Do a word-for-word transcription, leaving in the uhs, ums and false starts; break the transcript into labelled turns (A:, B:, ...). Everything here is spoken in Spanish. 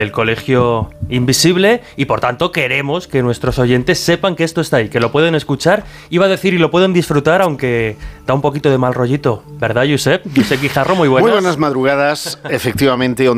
A: el Colegio Invisible, y por tanto queremos que nuestros oyentes sepan que esto está ahí, que lo pueden escuchar, iba a decir, y lo pueden disfrutar, aunque da un poquito de mal rollito, ¿verdad, Josep? Josep Guijarro, muy buenas.
B: Muy buenas madrugadas, efectivamente.